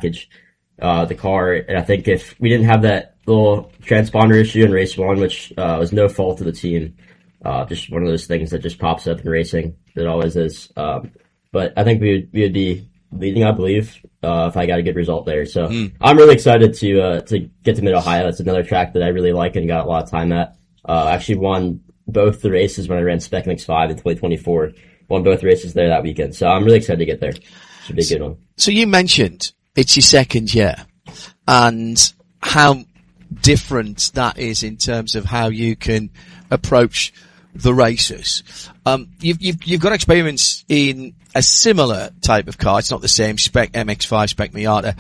package, the car. And I think if we didn't have that little transponder issue in race 1, which, was no fault of the team, just one of those things that just pops up in racing. It always is. But I think we would be leading, I believe, if I got a good result there. So I'm really excited to get to Mid-Ohio. It's another track that I really like and got a lot of time at. Actually won both the races when I ran Spec MX5 in 2024. Won both races there that weekend. So I'm really excited to get there. Should be a good one. So you mentioned it's your second year and how different that is in terms of how you can approach the races. You've got experience in a similar type of car. It's not the same. Spec MX5, Spec Miata,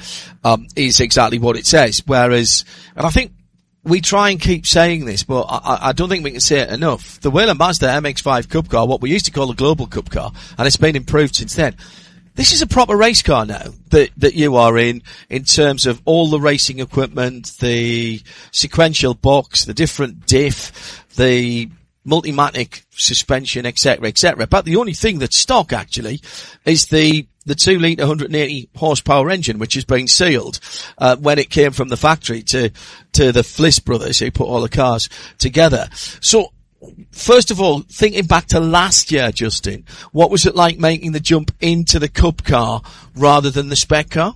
is exactly what it says. Whereas, and I think we try and keep saying this, but I don't think we can say it enough. The Whelen Mazda MX5 Cup car, what we used to call a global Cup car, and it's been improved since then. This is a proper race car now that you are in terms of all the racing equipment, the sequential box, the different diff, the Multimatic suspension, etc., etc. But the only thing that's stock actually is the 2 litre 180 horsepower engine, which has been sealed, when it came from the factory to the Fliss brothers who put all the cars together. So, first of all, thinking back to last year, Justin, what was it like making the jump into the Cup car rather than the Spec car?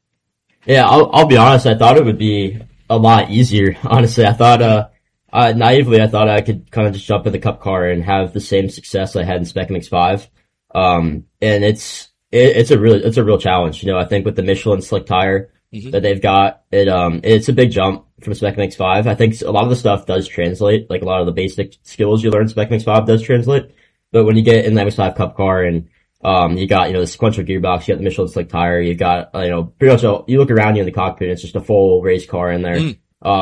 Yeah, I'll be honest, I thought it would be a lot easier. Honestly, I thought, naively, I thought I could kind of just jump in the Cup car and have the same success I had in Spec MX5. And it's a real challenge. You know, I think with the Michelin slick tire that they've got, it's a big jump from Spec MX5. I think a lot of the stuff does translate, like a lot of the basic skills you learn in Spec MX5 does translate. But when you get in the MX5 Cup car and, you got, you know, the sequential gearbox, you got the Michelin slick tire, you got, you know, pretty much you look around you in the cockpit, it's just a full race car in there.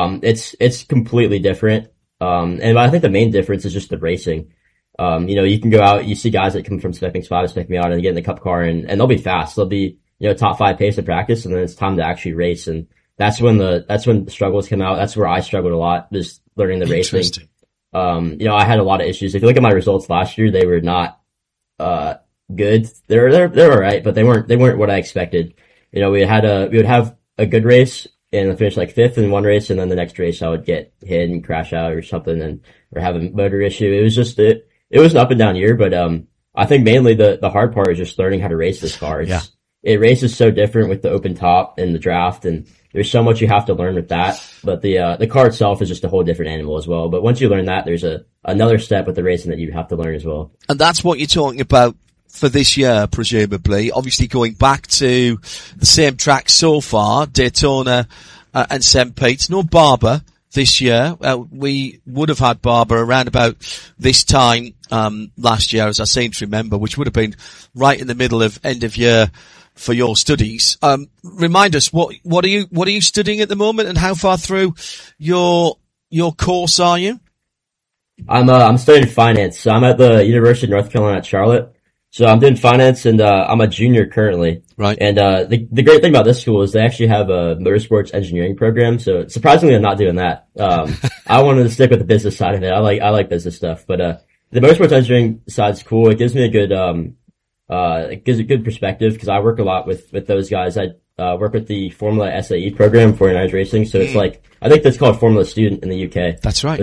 It's completely different. And I think the main difference is just the racing. You know, you can go out, you see guys that come from Spec MX5, Spec Miata and get in the Cup car and they'll be fast. They'll be, you know, top 5 pace in practice and then it's time to actually race. And that's when the struggles come out. That's where I struggled a lot, just learning the racing. You know, I had a lot of issues. If you look at my results last year, they were not, good. They're alright, but they weren't what I expected. You know, we would have a good race and I finished like 5th in one race and then the next race I would get hit and crash out or something or have a motor issue. It was just, it was an up and down year, but, I think mainly the hard part is just learning how to race this car. It races so different with the open top and the draft and there's so much you have to learn with that. But the car itself is just a whole different animal as well. But once you learn that, there's another step with the racing that you have to learn as well. And that's what you're talking about for this year, presumably. Obviously going back to the same track so far, Daytona, and St. Pete's. No Barber this year. We would have had Barber around about this time, last year, as I seem to remember, which would have been right in the middle of end of year for your studies. Remind us, what are you studying at the moment and how far through your course are you? I'm studying finance. So I'm at the University of North Carolina at Charlotte. So I'm doing finance and, I'm a junior currently. Right. And, the great thing about this school is they actually have a motorsports engineering program. So surprisingly, I'm not doing that. I wanted to stick with the business side of it. I like business stuff, but, the motorsports engineering side's cool. It gives me it gives a good perspective because I work a lot with those guys. I, work with the Formula SAE program, 49ers Racing. So it's like, I think that's called Formula Student in the UK. That's right. But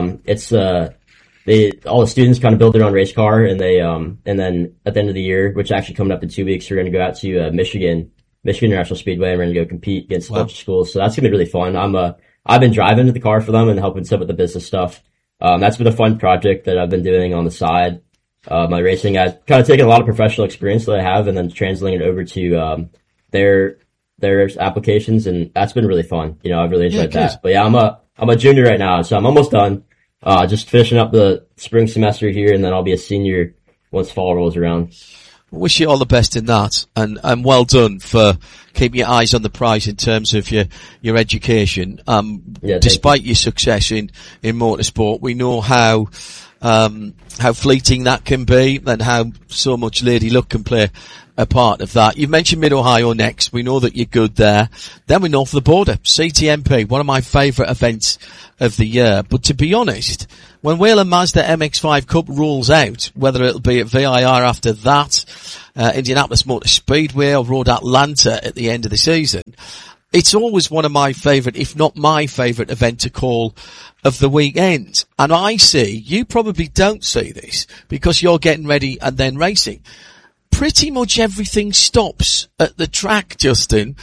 all the students kind of build their own race car and and then at the end of the year, which is actually coming up in 2 weeks, we're going to go out to, Michigan International Speedway and we're going to go compete against a bunch of schools. So that's going to be really fun. I've been driving the car for them and helping set up with the business stuff. That's been a fun project that I've been doing on the side. My racing, I've kind of taken a lot of professional experience that I have and then translating it over to, their applications and that's been really fun. You know, I've really enjoyed that. But yeah, I'm a junior right now, so I'm almost done. Just finishing up the spring semester here and then I'll be a senior once fall rolls around. Wish you all the best in that and well done for keeping your eyes on the prize in terms of your education. Despite your success in motorsport, we know how, how fleeting that can be, and how so much lady luck can play a part of that. You mentioned Mid-Ohio next. We know that you're good there. Then we're north of the border. CTMP, one of my favourite events of the year. But to be honest, when Whelen Mazda MX-5 Cup rolls out, whether it'll be at VIR after that, Indianapolis Motor Speedway or Road Atlanta at the end of the season, it's always one of my favourite, if not my favourite event to call of the weekend. And I see, you probably don't see this because you're getting ready and then racing. Pretty much everything stops at the track, Justin.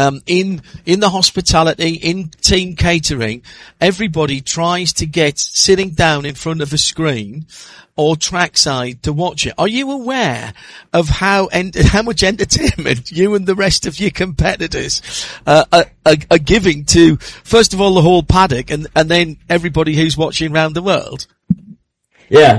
In the hospitality, in team catering, everybody tries to get sitting down in front of a screen or trackside to watch it. Are you aware of how much entertainment you and the rest of your competitors are giving to, first of all, the whole paddock and then everybody who's watching around the world? Yeah,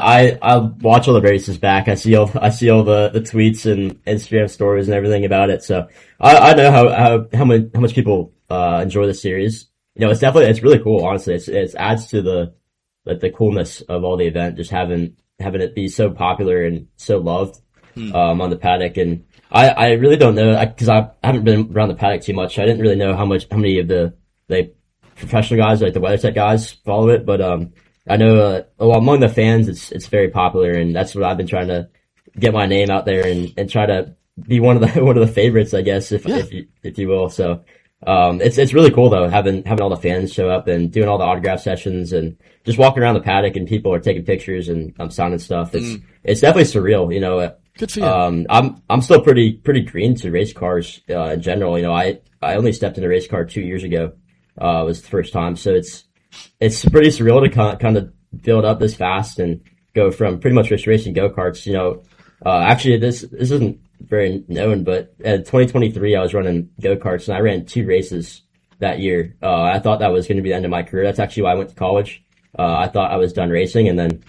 I watch all the races back. I see all the tweets and Instagram stories and everything about it. So I know how much people enjoy the series. It's really cool, honestly. It adds to the coolness of all the event, just having it be so popular and so loved on the paddock. And I really don't know, because I haven't been around the paddock too much. I didn't really know how many of the professional guys, like the WeatherTech guys, follow it, but I know among the fans it's very popular, and that's what I've been trying to get my name out there and try to be one of the favorites, I guess, if you will. So it's really cool though, having all the fans show up and doing all the autograph sessions and just walking around the paddock and people are taking pictures and I'm signing stuff. It's definitely surreal, Good for you. I'm still pretty green to race cars in general. I only stepped in a race car 2 years ago. Was the first time, so it's pretty surreal to kind of build up this fast and go from pretty much just racing go-karts. Actually this isn't very known, but in 2023 I was running go-karts and I ran 2 races that year. I thought that was going to be the end of my career. That's actually why I went to college. I thought I was done racing, and then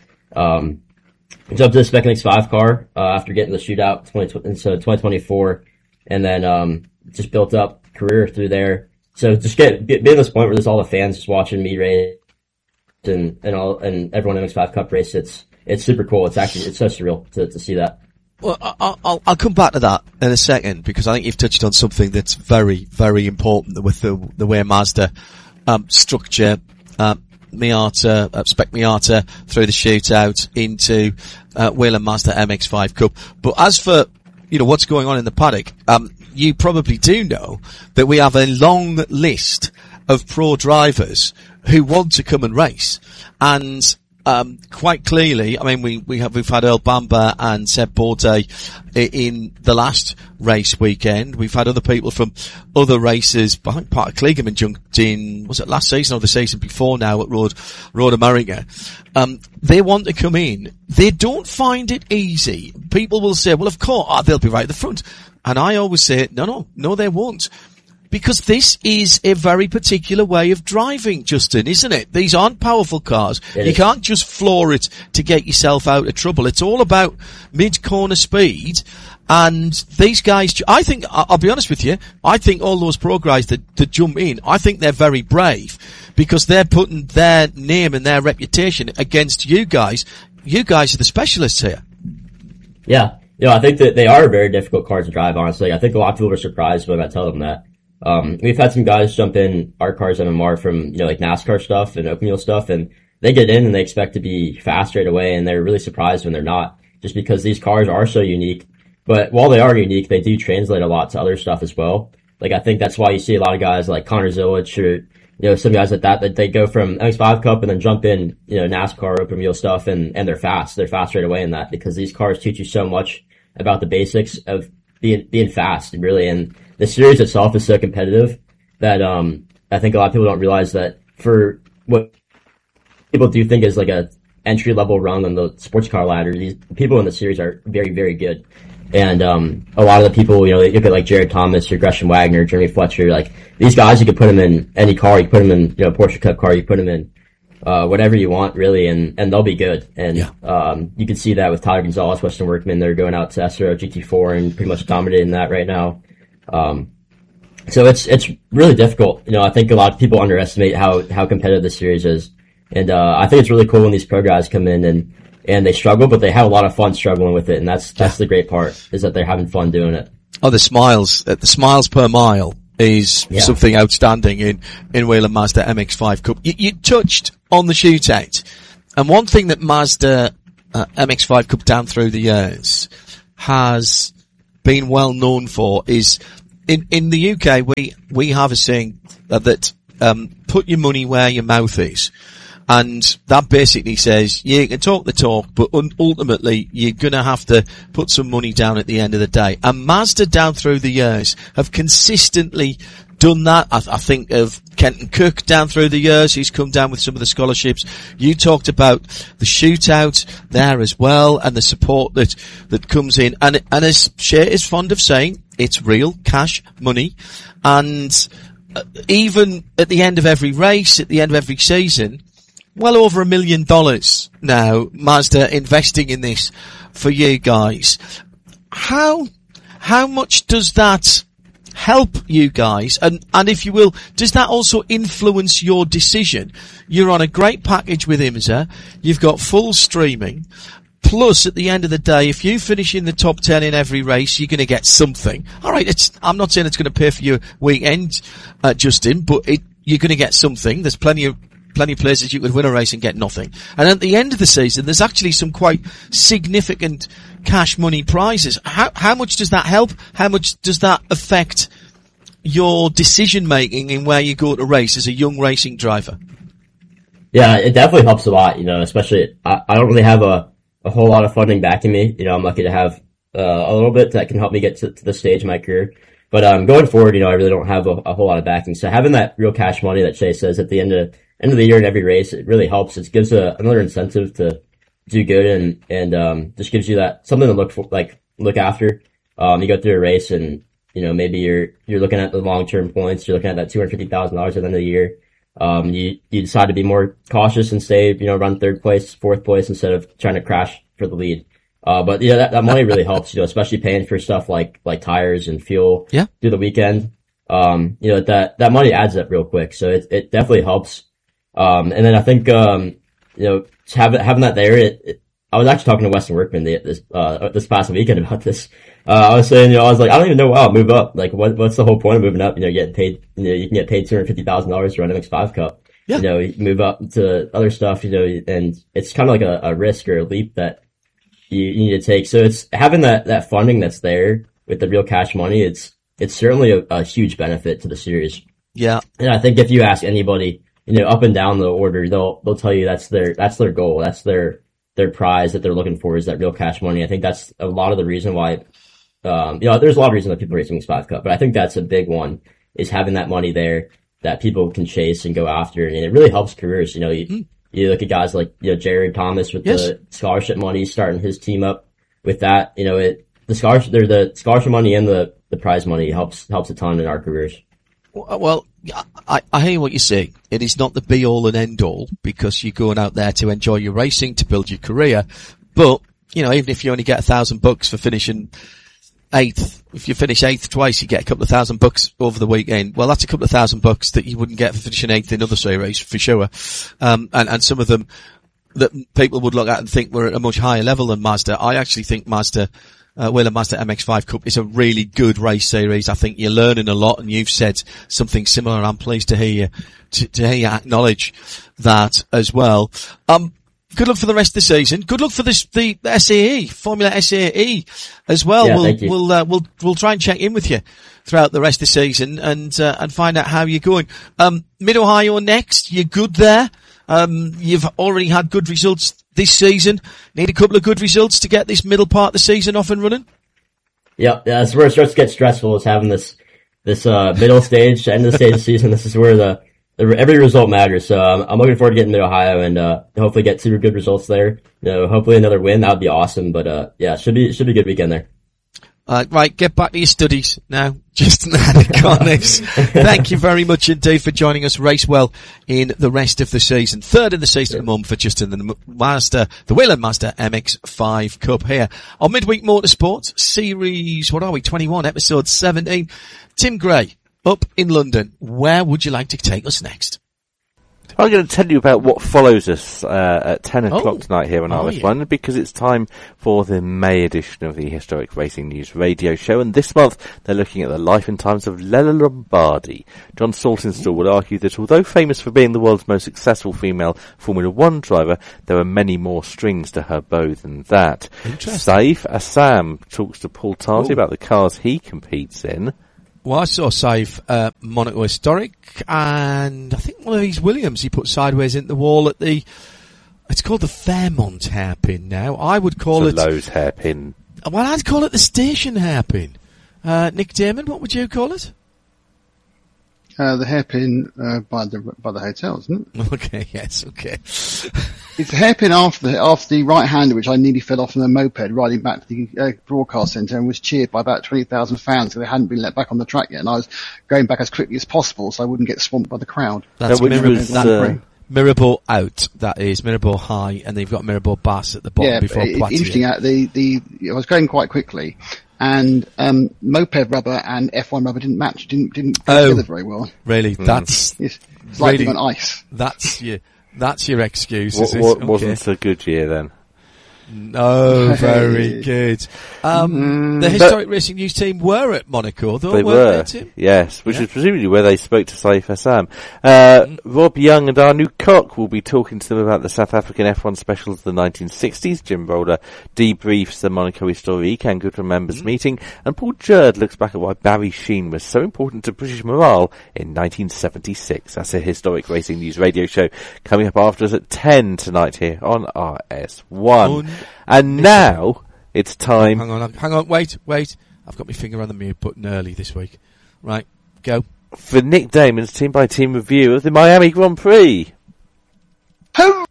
jumped to the Spec MX-5 car after getting the shootout so 2024, and then just built up career through there. So just being at this point where there's all the fans just watching me race and everyone in MX-5 Cup race, it's super cool. It's so surreal to see that. Well, I'll come back to that in a second, because I think you've touched on something that's very, very important with the way Mazda structure Miata, Spec Miata through the shootout into Whelen Mazda MX-5 Cup. But as for what's going on in the paddock, you probably do know that we have a long list of pro drivers who want to come and race. And quite clearly, I mean, we've had Earl Bamber and Seb Bourdais in the last race weekend. We've had other people from other races, part of Kligerman jumped in, was it last season or the season before now at Road America. They want to come in. They don't find it easy. People will say, well, of course, they'll be right at the front. And I always say, no, they won't. Because this is a very particular way of driving, Justin, isn't it? These aren't powerful cars. You can't just floor it to get yourself out of trouble. It's all about mid-corner speed. And these guys, I think, I'll be honest with you, I think all those pro guys that jump in, I think they're very brave, because they're putting their name and their reputation against you guys. You guys are the specialists here. Yeah. I think that they are very difficult cars to drive, honestly. I think a lot of people are surprised when I tell them that. We've had some guys jump in our cars MMR from, like NASCAR stuff and open wheel stuff, and they get in and they expect to be fast right away, and they're really surprised when they're not, just because these cars are so unique. But while they are unique, they do translate a lot to other stuff as well. Like, I think that's why you see a lot of guys like Connor Zilic or, some guys like that they go from MX-5 Cup and then jump in, NASCAR open wheel stuff, and they're fast. They're fast right away in that, because these cars teach you so much about the basics of being fast, really. And the series itself is so competitive that I think a lot of people don't realize that for what people do think is like a entry level rung on the sports car ladder, these people in the series are very, very good. And a lot of the people, you look at like Jared Thomas or Gresham Wagner, Jeremy Fletcher, like these guys, you could put them in any car. You put them in, Porsche Cup car. You put them in whatever you want, really, and they'll be good. And you can see that with Tyler Gonzalez, Weston Workman. They're going out to SRO GT4 and pretty much dominating that right now. So it's really difficult. I think a lot of people underestimate how competitive this series is. And, I think it's really cool when these pro guys come in and they struggle, but they have a lot of fun struggling with it. And that's the great part, is that they're having fun doing it. Oh, the smiles per mile is something outstanding in Whelen Mazda MX-5 Cup. You touched on the shootout, and one thing that Mazda MX-5 Cup down through the years has been well known for is in the UK we have a saying that put your money where your mouth is. And that basically says you can talk the talk, but ultimately you're gonna have to put some money down at the end of the day. And Mazda down through the years have consistently done that. I think of Kenton Cook down through the years. He's come down with some of the scholarships. You talked about the shootout there as well, and the support that comes in. And as Shea is fond of saying, it's real cash money. And even at the end of every race, at the end of every season, well over $1 million now, Mazda investing in this for you guys. How much does that help you guys? And if you will, does that also influence your decision? You're on a great package with IMSA. You've got full streaming. Plus, at the end of the day, if you finish in the top 10 in every race, you're going to get something. All right, I'm not saying it's going to pay for your weekend, Justin, but you're going to get something. There's plenty of places you could win a race and get nothing. And at the end of the season, there's actually some quite significant cash money prizes. How much does that help? How much does that affect your decision making in where you go to race as a young racing driver? Yeah, it definitely helps a lot, especially I don't really have a whole lot of funding backing me. I'm lucky to have a little bit that can help me get to the stage in my career. But going forward, I really don't have a whole lot of backing. So having that real cash money that Shea says at the end of the year in every race, it really helps. It gives another incentive to do good and just gives you that something to look after. You go through a race and, maybe you're looking at the long-term points. You're looking at that $250,000 at the end of the year. You decide to be more cautious and say, run third place, fourth place instead of trying to crash for the lead. But that money really helps, especially paying for stuff like tires and fuel through the weekend. That money adds up real quick. So it definitely helps. And then I think, having that there, I was actually talking to Weston Workman this past weekend about this. I was saying, I was like, I don't even know why I'll move up. Like, what's the whole point of moving up? Getting paid, you can get paid $250,000 to run MX-5 Cup. Yeah. You move up to other stuff, and it's kind of like a risk or a leap that you need to take. So it's having that funding that's there with the real cash money. It's certainly a huge benefit to the series. Yeah. And I think if you ask anybody, up and down the order, they'll tell you that's their goal. That's their prize that they're looking for, is that real cash money. I think that's a lot of the reason why, there's a lot of reasons that people race MX-5 Cup, but I think that's a big one, is having that money there that people can chase and go after. And it really helps careers. You look at guys like, Jared Thomas with the scholarship money, starting his team up with that. The scholarship money and the prize money helps a ton in our careers. Well, I hear what you say. It is not the be all and end all, because you're going out there to enjoy your racing, to build your career. But, even if you only get $1,000 for finishing 8th, if you finish 8th twice, you get a couple of $1,000 over the weekend. Well, that's a couple of $1,000 that you wouldn't get for finishing 8th in other series, for sure. And some of them that people would look at and think were at a much higher level than Mazda. I actually think Whelen Mazda MX-5 Cup is a really good race series. I think you're learning a lot, and you've said something similar. I'm pleased to hear you acknowledge that as well. Good luck for the rest of the season. Good luck for the SAE, Formula SAE as well. Yeah, thank you. We'll try and check in with you throughout the rest of the season and find out how you're going. Mid-Ohio next. You're good there. You've already had good results this season. Need a couple of good results to get this middle part of the season off and running? Yeah, that's where it starts to get stressful, is having this middle stage, end of the stage of the season. This is where every result matters. So I'm looking forward to getting to Ohio and hopefully get 2 good results there. Hopefully another win. That would be awesome. But should be a good weekend there. Right, get back to your studies now. Justin Haddock-Harness, thank you very much indeed for joining us. Race well in the rest of the season. 3rd in the season at the moment for Justin, the Whelen Mazda MX-5 Cup here on Midweek Motorsport Series, 21, episode 17. Tim Gray, up in London. Where would you like to take us next? I'm going to tell you about what follows us at 10 o'clock tonight here on RS1, because it's time for the May edition of the Historic Racing News radio show, and this month they're looking at the life and times of Lella Lombardi. John Saltonstall would argue that although famous for being the world's most successful female Formula One driver, there are many more strings to her bow than that. Saif Assam talks to Paul Tardy about the cars he competes in. Well, I saw Saif Monaco Historic, and I think one of these Williams he put sideways into the wall at it's called the Fairmont hairpin now. I would call it... Lowe's hairpin. Well, I'd call it the station hairpin. Nick Damon, what would you call it? The hairpin by the hotel, isn't it? Okay, yes, okay. It's the hairpin after the right-hander, which I nearly fell off on a moped riding back to the broadcast centre and was cheered by about 20,000 fans because they hadn't been let back on the track yet, and I was going back as quickly as possible so I wouldn't get swamped by the crowd. That's Mirabeau out, that is. Mirabeau high, and they've got Mirabeau Bass at the bottom before Poitiers. Interesting, I was going quite quickly, and moped rubber and F1 rubber didn't match, didn't go together very well. Really? That's... It's like being on ice. That's your excuse, is it? Wasn't a good year then? No, very good. The Historic Racing News team were at Monaco, though, they weren't they, Tim? Yes, which is presumably where they spoke to Saif Assam. Rob Young and Anu Koch will be talking to them about the South African F1 specials of the 1960s. Jim Boulder debriefs the Monaco Historique and Goodwin members meeting, and Paul Jerd looks back at why Barry Sheen was so important to British morale in 1976. That's a Historic Racing News radio show coming up after us at 10 tonight here on RS1. And now it's time. Hang on, wait. I've got my finger on the mute button early this week. Right, go. For Nick Damon's team-by-team review of the Miami Grand Prix. Hooray!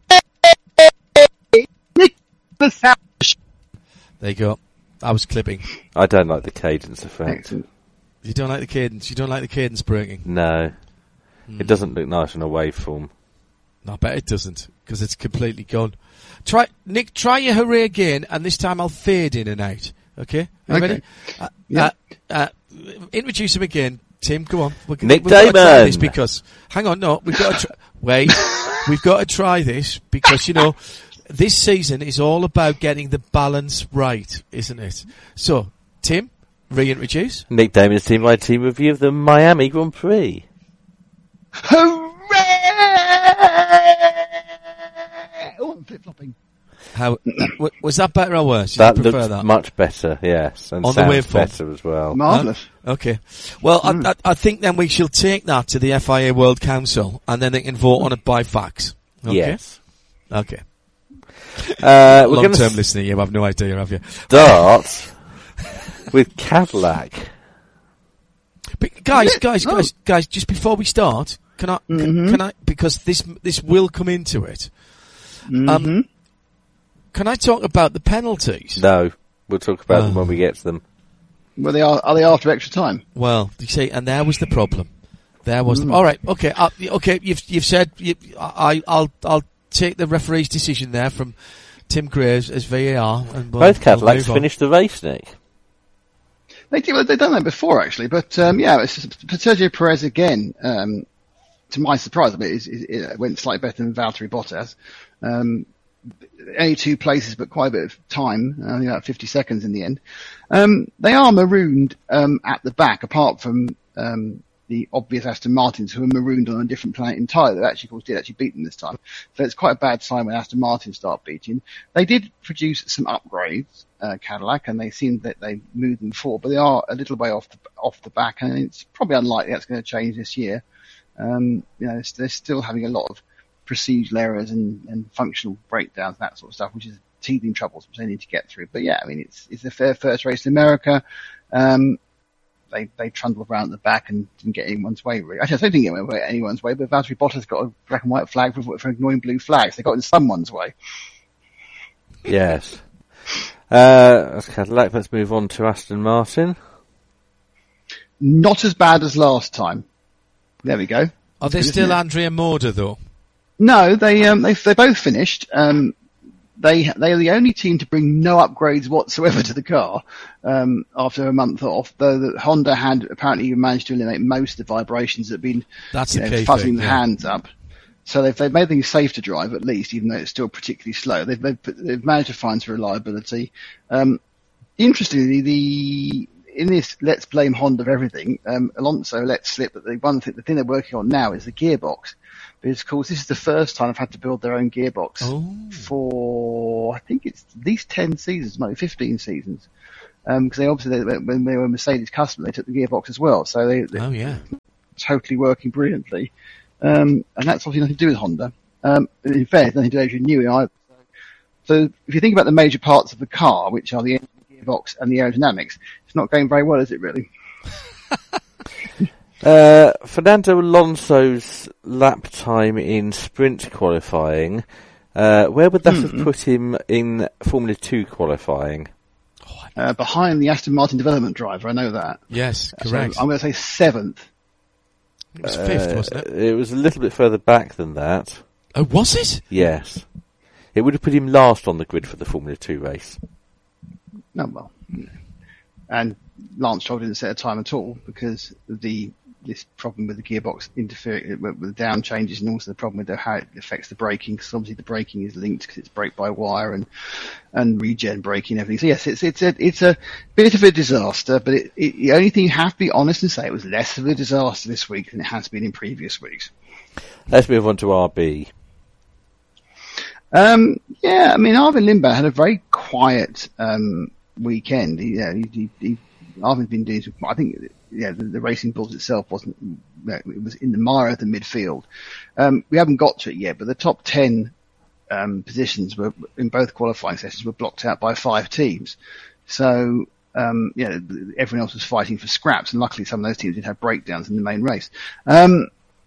There you go. I was clipping. I don't like the cadence effect. Excellent. You don't like the cadence? You don't like the cadence breaking? No. It doesn't look nice on a waveform. No, I bet it doesn't, because it's completely gone. Nick, try your hooray again, and this time I'll fade in and out. Okay? Are you ready? Introduce him again. Tim, go on. Nick Damon! Damon! This because, hang on, no, we've got to wait. We've got to try this, because, this season is all about getting the balance right, isn't it? So, Tim, reintroduce. Nick Damon's team-by-team review of the Miami Grand Prix. Hooray! Oh, I'm flip-flopping. How was that better or worse? That looked much better, yes, and on sounds better as well. Marvellous. Okay. Well, I think then we shall take that to the FIA World Council, and then they can vote on it by fax. Okay? Yes. Okay. Long-term listener, you have no idea, have you? Start with Cadillac. But guys, just before we start, can I, because this will come into it. Can I talk about the penalties? No, we'll talk about them when we get to them. Well, are they after extra time? Well, you see, and there was the problem. All right, okay, okay. You've said I'll take the referee's decision there from Tim Graves as VAR. And both Cadillacs finished the race, Nick. They've done that before, actually, but it's Sergio Perez again. To my surprise, it went slightly better than Valtteri Bottas. Only 2 places, but quite a bit of time, only about 50 seconds in the end. They are marooned at the back, apart from the obvious Aston Martins, who are marooned on a different planet entirely. That did actually beat them this time. So it's quite a bad sign when Aston Martin start beating. They did produce some upgrades, Cadillac, and they seem that they moved them forward, but they are a little way off the back, and it's probably unlikely that's going to change this year. They're still having a lot of procedural errors and functional breakdowns, that sort of stuff, which is teething troubles which they need to get through. But yeah, it's their first race in America. They trundled around at the back and didn't get anyone's way, really. Actually, I don't think it went anyone's way, but Valtteri Bottas got a black and white flag for ignoring blue flags. They got in someone's way. Yes. That's Cadillac. Let's move on to Aston Martin. Not as bad as last time. There we go. Are they still Andrea Moda, though? No, they both finished. They are the only team to bring no upgrades whatsoever to the car after a month off. Though the Honda had apparently managed to eliminate most of the vibrations that had been fuzzing the hands up. So they've made things safe to drive at least, even though it's still particularly slow. They've managed to find some reliability. Interestingly, in this Let's Blame Honda of everything, Alonso let slip that the thing they're working on now is the gearbox. Because, of course, this is the first time I've had to build their own gearbox for, I think it's at least 10 seasons, maybe 15 seasons. Because when they were a Mercedes customer, they took the gearbox as well. So they totally working brilliantly. And that's obviously nothing to do with Honda. In fact, nothing to do with Adrian Newey either. So if you think about the major parts of the car, which are the engine, gearbox, and the aerodynamics, it's not going very well, is it really? Fernando Alonso's lap time in sprint qualifying, where would that have put him in Formula 2 qualifying? Behind the Aston Martin development driver, I know that. Yes, correct. So I'm going to say 7th. It was 5th, wasn't it? It was a little bit further back than that. Oh, was it? Yes. It would have put him last on the grid for the Formula 2 race. No, well. And Lance Stroll didn't set a time at all because of this problem with the gearbox interfering with the down changes, and also the problem with how it affects the braking, because obviously the braking is linked because it's brake-by-wire and regen braking and everything. So yes, it's a bit of a disaster, but the only thing you have to be honest and say it was less of a disaster this week than it has been in previous weeks. Let's move on to RB. Arvin Lindbergh had a very quiet weekend. Arvin's been doing, I think, the Racing Bulls itself it was in the mire of the midfield. We haven't got to it yet, but the top 10 positions were, in both qualifying sessions, were blocked out by 5 teams. So, everyone else was fighting for scraps, and luckily some of those teams did have breakdowns in the main race. Liam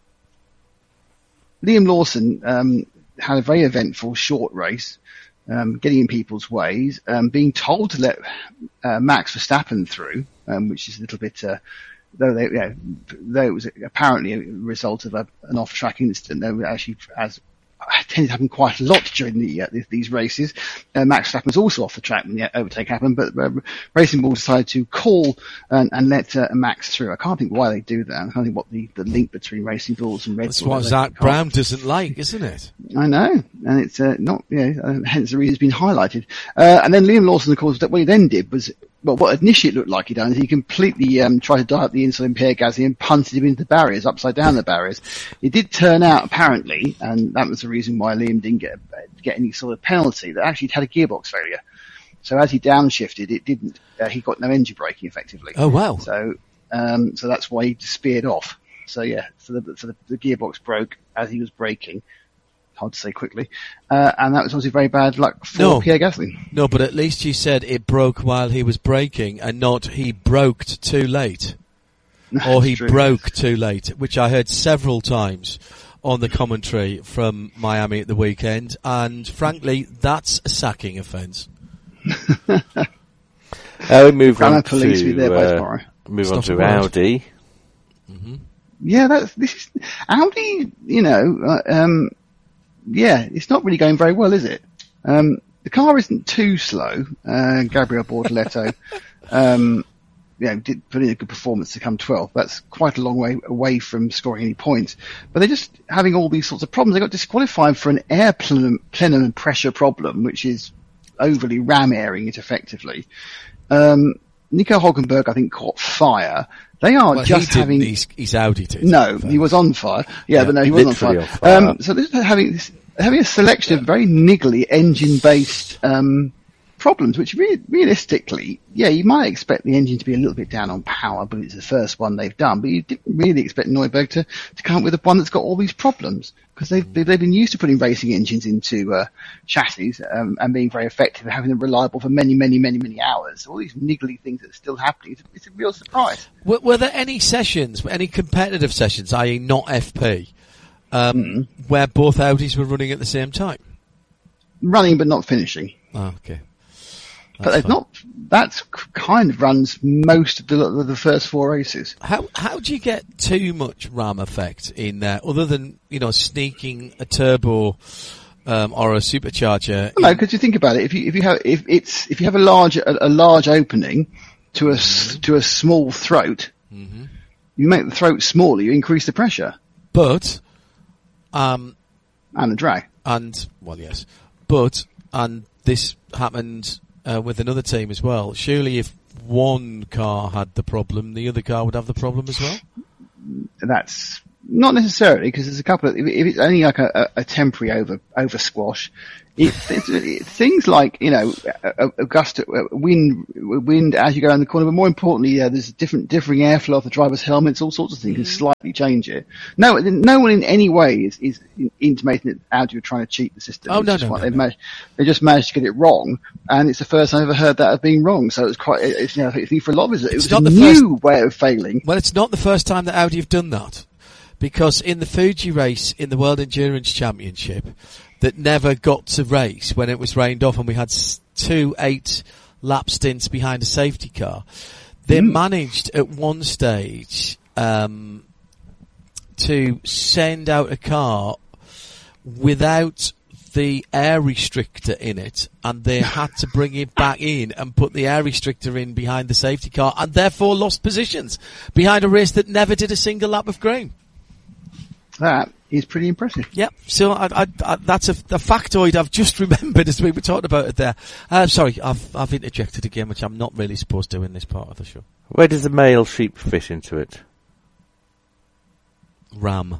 Lawson had a very eventful short race, getting in people's ways, being told to let Max Verstappen through, which is a little bit, though it was apparently a result of an off-track incident, they were actually, as tended to happen quite a lot during these races. Max Verstappen was also off the track when the overtake happened, but Racing Bulls decided to call and let Max through. I can't think why they do that. I can't think what the link between Racing Bulls and Red Bull. That's what Zach Brown doesn't like, isn't it? I know, and it's not, hence the reason it's been highlighted. And then Liam Lawson, of course, what he then did was, well, what initially it looked like he'd done is he completely tried to dial up the inside in Pierre Gasly and punted him into the barriers, upside down the barriers. It did turn out, apparently, and that was the reason why Liam didn't get any sort of penalty, that actually he'd had a gearbox failure. So as he downshifted, it didn't, he got no engine braking effectively. Oh, wow. So that's why he speared off. So yeah, the gearbox broke as he was braking. Hard to say quickly. And that was obviously very bad luck for Pierre Gasly. No, but at least you said it broke while he was braking and not he broked too late. Or he broke too late, which I heard several times on the commentary from Miami at the weekend. And frankly, that's a sacking offence. We move on police to, will be there by tomorrow. Move on to Audi. Mm-hmm. Yeah, this is Audi, it's not really going very well, is it? The car isn't too slow. Gabriel Bortoleto, did put in a good performance to come 12th. That's quite a long way away from scoring any points. But they're just having all these sorts of problems. They got disqualified for an air plenum pressure problem, which is overly ram airing it effectively. Nico Hülkenberg, I think, caught fire. They are having. He's Audi did. No, he was on fire. Yeah, but no, he wasn't on fire. So they're having a selection of very niggly engine-based problems, which realistically, you might expect the engine to be a little bit down on power, but it's the first one they've done. But you didn't really expect Neuberg to come up with one that's got all these problems, because they've been used to putting racing engines into chassis and being very effective and having them reliable for many, many, many, many hours. All these niggly things that are still happening, it's a real surprise. Were there any sessions, any competitive sessions, i.e. not FP, where both Audis were running at the same time? Running but not finishing. Oh, okay. But they've not. That kind of runs most of the first 4 races. How do you get too much RAM effect in there, other than sneaking a turbo or a supercharger? No, because you think about it. If you have a large opening to a small throat, you make the throat smaller. You increase the pressure. But And the drag. And, well, yes. But, and this happened with another team as well. Surely if one car had the problem, the other car would have the problem as well? That's not necessarily, because there's a couple of, if it's only like a temporary over squash, it's things like, a gust of wind as you go around the corner, but more importantly, there's differing airflow of the driver's helmets, all sorts of things can slightly change it. No one in any way is intimating that Audi are trying to cheat the system. Oh, no. They just managed to get it wrong, and it's the first time I've ever heard that of being wrong. So it's quite, I think for a lot of us, it was a new way of failing. Well, it's not the first time that Audi have done that. Because in the Fuji race in the World Endurance Championship that never got to race when it was rained off and we had 2 8-lap stints behind a safety car, they managed at one stage to send out a car without the air restrictor in it, and they had to bring it back in and put the air restrictor in behind the safety car, and therefore lost positions behind a race that never did a single lap of green. That is pretty impressive. Yep. So I that's a factoid I've just remembered as we were talking about it there. Sorry, I've interjected again, which I'm not really supposed to in this part of the show. Where does the male sheep fit into it? Ram.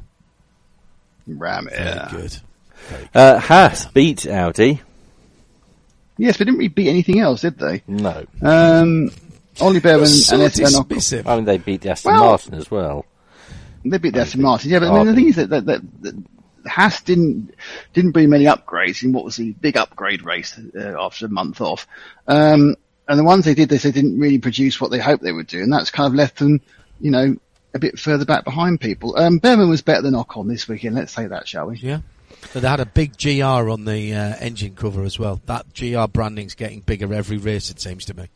Yeah. Very good. Haas beat Audi. Yes, they didn't really beat anything else, did they? No. Only Behrman So and Esteban Ocon. dismissive. I mean, they beat Aston Martin as well. They beat the Aston Martin, yeah, but I mean, the thing is that Haas didn't bring many upgrades in what was the big upgrade race after a month off. And the ones they did, they said didn't really produce what they hoped they would do, and that's kind of left them, a bit further back behind people. Behrman was better than Ocon this weekend, let's say that, shall we? Yeah. But they had a big GR on the engine cover as well. That GR branding's getting bigger every race, it seems to me.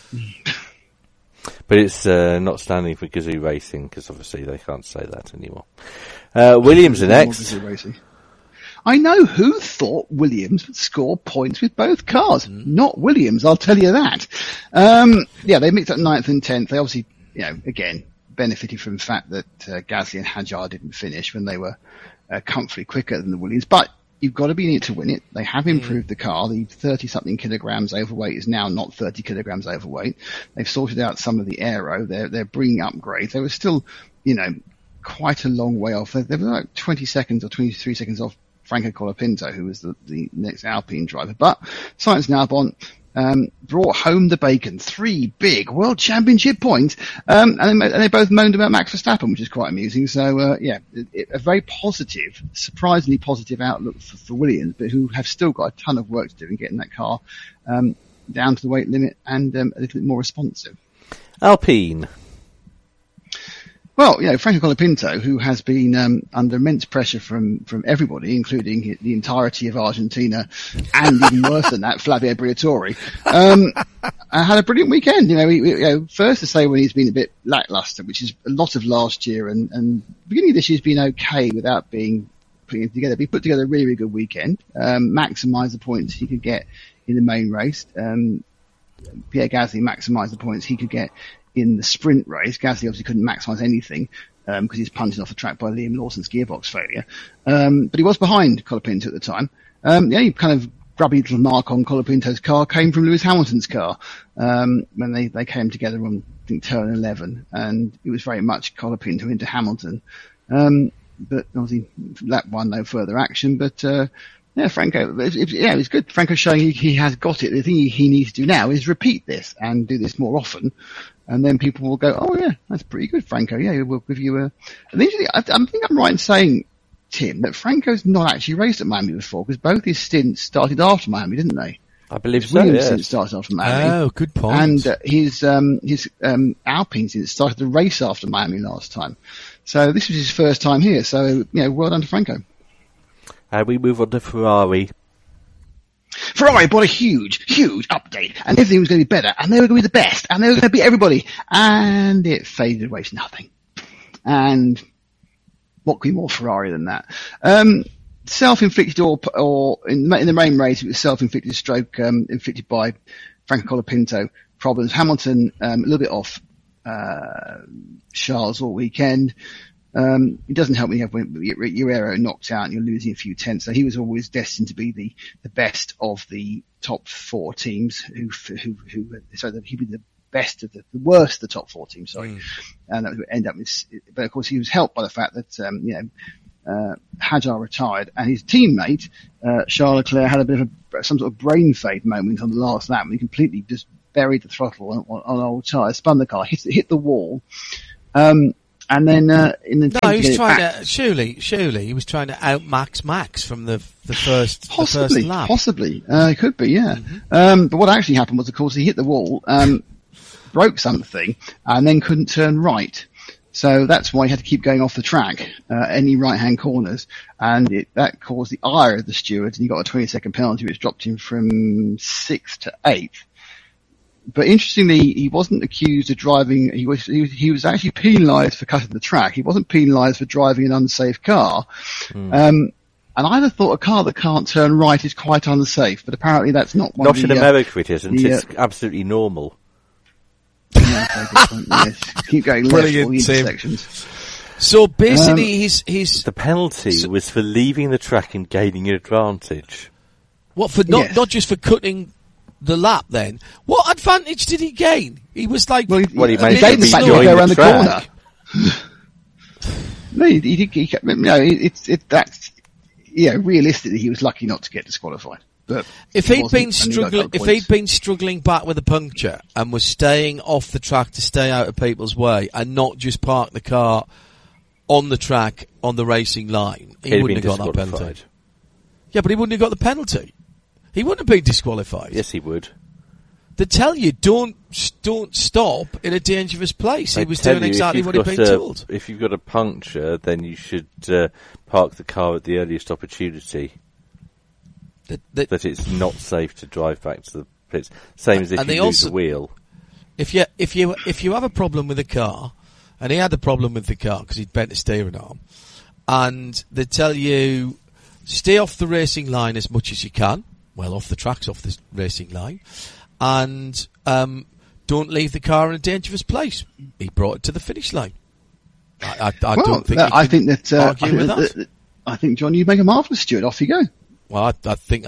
But it's not standing for Gazoo Racing, because obviously they can't say that anymore. Williams are next. I know who thought Williams would score points with both cars. Not Williams, I'll tell you that. They mixed up 9th and 10th. They obviously, again, benefited from the fact that Gasly and Hadjar didn't finish when they were comfortably quicker than the Williams. But you've got to be in it to win it. They have improved the car. The 30-something kilograms overweight is now not 30 kilograms overweight. They've sorted out some of the aero. They're bringing upgrades. They were still, quite a long way off. They were like 20 seconds or 23 seconds off Franco Colapinto, who was the next Alpine driver. But Sainz and Albon brought home the bacon. 3 big World Championship points. And they both moaned about Max Verstappen, which is quite amusing. So, a very positive, surprisingly positive outlook for Williams, but who have still got a ton of work to do in getting that car down to the weight limit and a little bit more responsive. Alpine. Well, Franco Colapinto, who has been under immense pressure from everybody, including the entirety of Argentina, and even worse than that, Flavio Briatore, had a brilliant weekend. First to say when he's been a bit lackluster, which is a lot of last year, and beginning of this year's been okay without putting it together. He put together a really, really good weekend, maximised the points he could get in the main race. Pierre Gasly maximised the points he could get in the sprint race. Gasly obviously couldn't maximise anything because he's punted off the track by Liam Lawson's gearbox failure. But he was behind Colapinto at the time. The only kind of grubby little mark on Colapinto's car came from Lewis Hamilton's car when they came together on, I think, turn 11, and it was very much Colapinto into Hamilton. But obviously lap 1, no further action. But Franco, it's good. Franco's showing he has got it. The thing he needs to do now is repeat this and do this more often. And then people will go, oh yeah, that's pretty good, Franco. Yeah, we'll give you a... And I think I'm right in saying, Tim, that Franco's not actually raced at Miami before, because both his stints started after Miami, didn't they? I believe so, Williams' yes. stint started after Miami. Oh, good point. And his Alpine stint started the race after Miami last time. So this was his first time here. So, well done to Franco. We move on to Ferrari. Ferrari bought a huge, huge update, and everything was going to be better, and they were going to be the best, and they were going to beat everybody, and it faded away to nothing. And what could be more Ferrari than that? Self-inflicted or in the main race, it was self-inflicted stroke, inflicted by Franco Colapinto problems. Hamilton, a little bit off, Charles all weekend. It doesn't help when you have your aero knocked out and you're losing a few tenths. So he was always destined to be the best of the top 4 teams so that he'd be the best of the worst of the top 4 teams, sorry. And that would end up with, but of course he was helped by the fact that, Hadjar retired and his teammate, Charles Leclerc, had a bit of some sort of brain fade moment on the last lap when he completely just buried the throttle on old tyre, spun the car, hit the wall. And then, he was trying to, surely, he was trying to out Max from the first lap. Possibly. It could be, yeah. But what actually happened was, of course, he hit the wall, broke something, and then couldn't turn right. So that's why he had to keep going off the track, any right-hand corners, and that caused the ire of the stewards, and he got a 20-second penalty, which dropped him from 6th to 8th. But interestingly, he wasn't accused of driving. He was actually penalised for cutting the track. He wasn't penalised for driving an unsafe car. And I'd have thought a car that can't turn right is quite unsafe, but apparently that's not one. Not in America, it isn't. It's absolutely normal. Yes. Keep going left all the intersections. So basically, the penalty was for leaving the track and gaining an advantage. What for? Not just for cutting the lap then. What advantage did he gain? He was like, he managed to be go around the track. corner. No, he kept, realistically he was lucky not to get disqualified. But if he'd been struggling back with a puncture and was staying off the track to stay out of people's way and not just park the car on the track on the racing line, he wouldn't have got that penalty. Yeah, but he wouldn't have got the penalty. He wouldn't have been disqualified. Yes, he would. They tell you don't stop in a dangerous place. He was doing exactly what he'd been told. If you've got a puncture, then you should park the car at the earliest opportunity. That it's not safe to drive back to the pits. Same as if you lose a wheel. If you have a problem with a car, and he had a problem with the car because he'd bent the steering arm, and they tell you stay off the racing line as much as you can. Well, off the tracks, off the racing line, and don't leave the car in a dangerous place. He brought it to the finish line. I don't think. I think that. Argue with that. I think, John, you make a marvellous steward. Off you go. Well, I think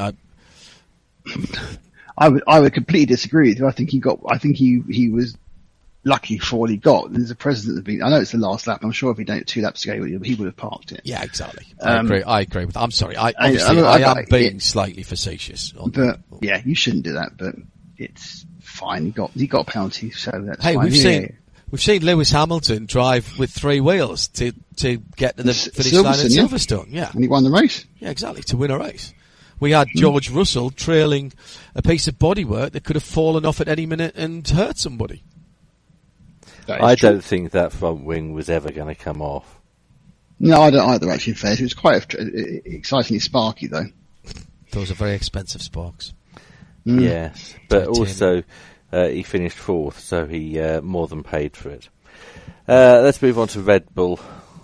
I would completely disagree with you. I think he was lucky for what he got. There's a president I know it's the last lap. I'm sure if he done it 2 laps ago, he would have parked it. Yeah, exactly. I agree with that. I'm sorry. I am being slightly facetious. Yeah, you shouldn't do that, but it's fine. He got a penalty, so that's fine. We've seen Lewis Hamilton drive with 3 wheels to get to the finish line at Silverstone. Yeah. And he won the race. Yeah, exactly, to win a race. We had George Russell trailing a piece of bodywork that could have fallen off at any minute and hurt somebody. I don't think that front wing was ever going to come off. No, I don't either, actually, in fairness. It was quite excitingly sparky, though. Those are very expensive sparks. Yes, but also he finished 4th, so he more than paid for it. Let's move on to Red Bull.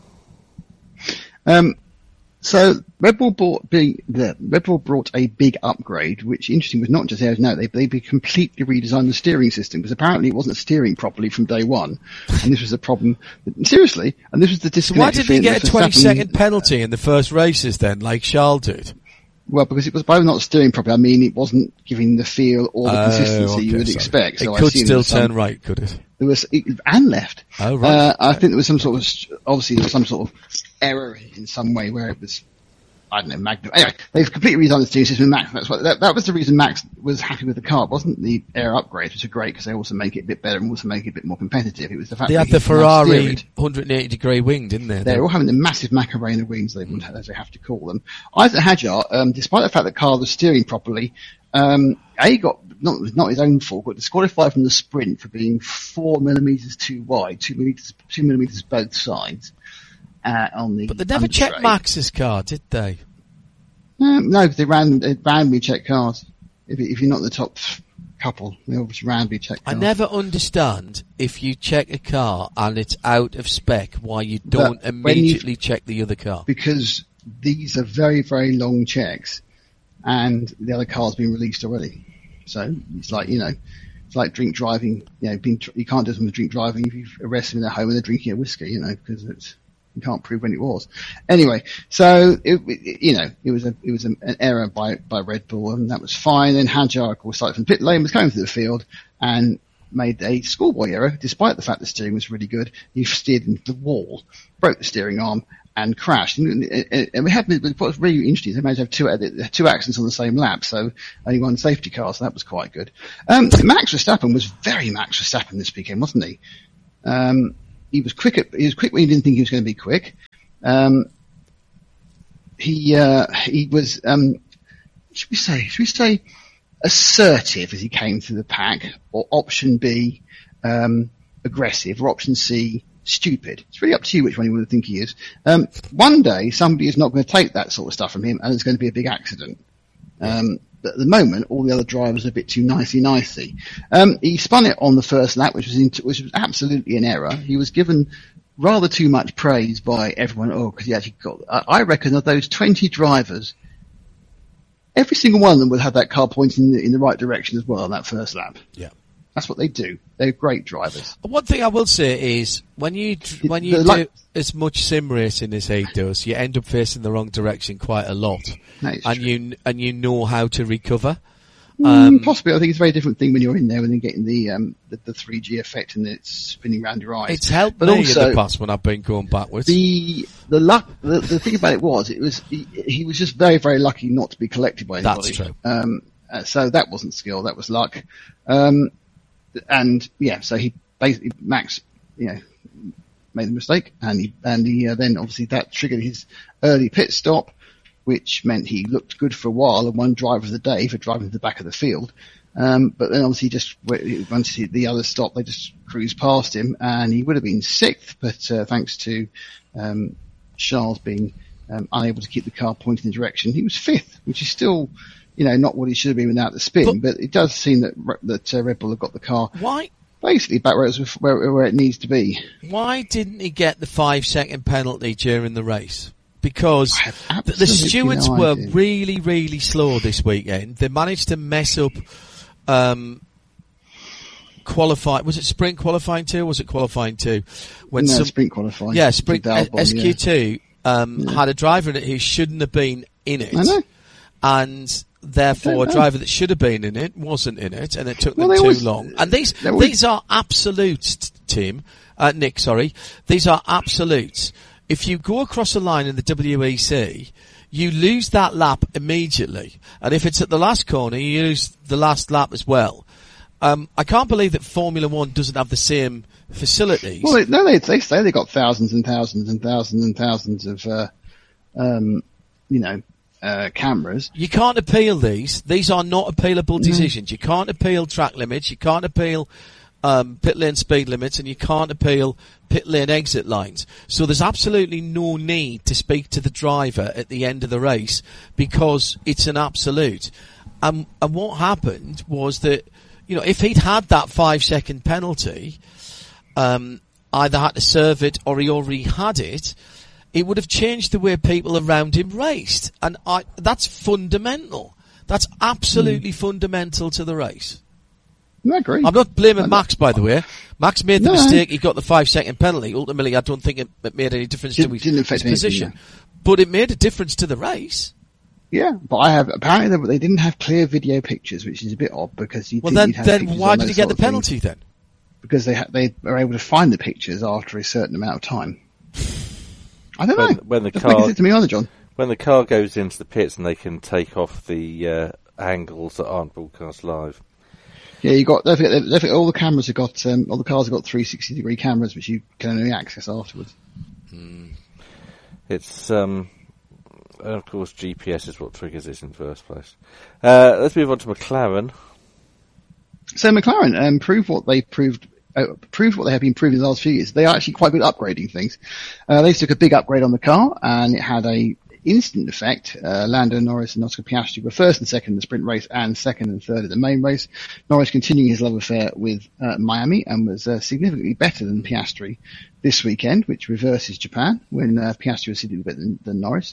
So Red Bull brought a big upgrade, which interesting was not just theirs. No, they completely redesigned the steering system because apparently it wasn't steering properly from day one, and this was the problem. Seriously, and this was the disconnect. So why didn't he get a 20-second penalty in the first races then, like Charles did? Well, because it was by not steering properly. I mean, it wasn't giving the feel or the consistency you would expect. So it could still turn right, could it? There was and left. Oh right. I think there was some sort of error in some way where it was, I don't know, anyway, they've completely redone the steering system. Max, that was the reason Max was happy with the car. It wasn't the air upgrades, which are great because they also make it a bit better and also make it a bit more competitive. It was the fact they had the Ferrari 180-degree wing, didn't they? They're all having the massive Macarena wings, as they have to call them. Isaac Hadjar, despite the fact that Carl was steering properly, got not his own fault, got disqualified from the sprint for being 4 millimeters too wide, 2 millimeters both sides. But they never checked Max's car, did they? No, because they randomly check cars. If you're not the top couple, they obviously randomly check cars. I never understand if you check a car and it's out of spec, why you don't immediately check the other car. Because these are very, very long checks, and the other car's been released already. So it's like, it's like drink driving. You can't do something with drink driving if you arrest them in their home and they're drinking a whiskey, because it's. You can't prove when it was. Anyway, so it was an error by Red Bull, and that was fine. And Hadjar, of course, started from pit lane, was coming through the field, and made a schoolboy error, despite the fact the steering was really good. He steered into the wall, broke the steering arm, and crashed. And what was really interesting is they managed to have two accidents on the same lap, so only one safety car, so that was quite good. Max Verstappen was very Max Verstappen this weekend, wasn't he? He was quick when he didn't think he was going to be quick. He was, should we say assertive as he came through the pack, or option B, aggressive, or option C, stupid. It's really up to you which one you want to think he is. One day somebody is not going to take that sort of stuff from him, and it's going to be a big accident. But at the moment, all the other drivers are a bit too nicey. He spun it on the first lap, which was absolutely an error. He was given rather too much praise by everyone. Because he actually got. I reckon of those 20 drivers, every single one of them would have that car pointing in the right direction as well on that first lap. Yeah. That's what they do. They're great drivers. One thing I will say is when you do as much sim racing as he does, you end up facing the wrong direction quite a lot, and you know how to recover. Possibly, I think it's a very different thing when you're in there and then getting the 3G effect and it's spinning around your eyes. It's helped me also, in the past when I've been going backwards. The thing about it was he was just very, very lucky not to be collected by anybody. That's true. So that wasn't skill, that was luck. And yeah, so he basically Max, made a mistake, and he then obviously that triggered his early pit stop, which meant he looked good for a while and won driver of the day for driving to the back of the field. But then obviously once the others stopped, they just cruised past him, and he would have been sixth, but thanks to Charles being unable to keep the car pointing in the direction, he was fifth, which is still, not what he should have been without the spin, but it does seem that Red Bull have got the car basically back where it needs to be. Why didn't he get the 5-second penalty during the race? Because the stewards were really, really slow this weekend. They managed to mess up was it sprint qualifying 2 or was it qualifying 2? Sprint qualifying. Yeah, sprint SQ2 had a driver in it who shouldn't have been in it. I know. And therefore a driver that should have been in it wasn't in it, and it took them too long. And these are absolutes, Nick, sorry. These are absolutes. If you go across the line in the WEC, you lose that lap immediately. And if it's at the last corner, you lose the last lap as well. I can't believe that Formula One doesn't have the same facilities. Well, they say they got thousands and thousands and thousands and thousands of, cameras. You can't appeal these. These are not appealable decisions. You can't appeal track limits. You can't appeal pit lane speed limits, and you can't appeal pit lane exit lines. So there's absolutely no need to speak to the driver at the end of the race because it's an absolute. And what happened was that, if he'd had that 5-second penalty, either had to serve it or he already had it, it would have changed the way people around him raced. And that's fundamental. That's absolutely fundamental to the race. I agree. I'm not blaming Max, by the way. Max made the mistake. He got the 5-second penalty. Ultimately, I don't think it made any difference to his position. But it made a difference to the race. Yeah, but apparently they didn't have clear video pictures, which is a bit odd because then why did he get the penalty then? Because they were able to find the pictures after a certain amount of time. I don't know. When the Just car, make it to me, John. When the car goes into the pits and they can take off the angles that aren't broadcast live. Yeah, all the cameras have got, all the cars have got 360-degree cameras, which you can only access afterwards. It's, of course, GPS is what triggers this in the first place. Let's move on to McLaren. So McLaren proved what they have been proving the last few years. They are actually quite good at upgrading things. They took a big upgrade on the car, and it had a instant effect. Lando Norris and Oscar Piastri were first and second in the sprint race and second and third in the main race. Norris continuing his love affair with Miami and was significantly better than Piastri this weekend, which reverses Japan when Piastri was significantly better than Norris.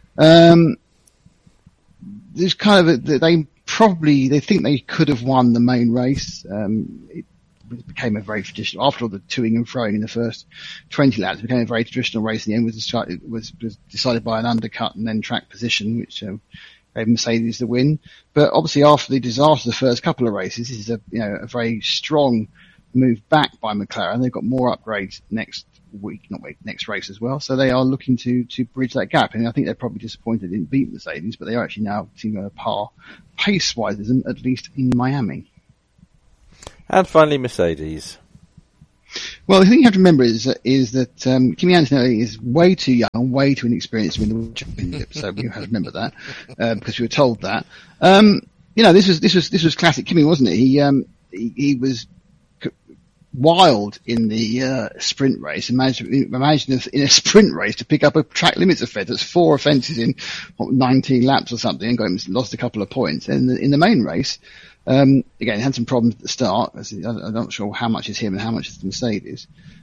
There's kind of they think they could have won the main race. became a very traditional, after all the toing and froing in the first 20 laps, it became a very traditional race. In the end was decided by an undercut and then track position, which gave Mercedes the win. But obviously after the disaster of the first couple of races, this is a very strong move back by McLaren. They've got more upgrades next race as well. So they are looking to bridge that gap. And I think they're probably disappointed they didn't beat Mercedes, but they are actually now seeming on a par pace-wise with them, at least in Miami. And finally, Mercedes. Well, the thing you have to remember is that Kimi Antonelli is way too young and way too inexperienced to win the World Championship. So you have to remember that because we were told that. This was classic Kimi, wasn't it? He was wild in the sprint race. Imagine in a sprint race to pick up a track limits offence. That's 4 offences in 19 laps or something, and lost a couple of points. And in the main race, again, he had some problems at the start. I'm not sure how much is him and how much is the Mercedes.